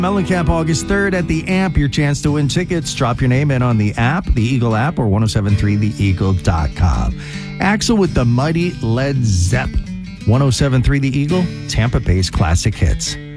Mellencamp August 3rd at the AMP. Your chance to win tickets. Drop your name in on the app, the Eagle app, or 1073theeagle.com. Axel with the mighty Led Zepp. 1073 The Eagle, Tampa Bay's classic hits.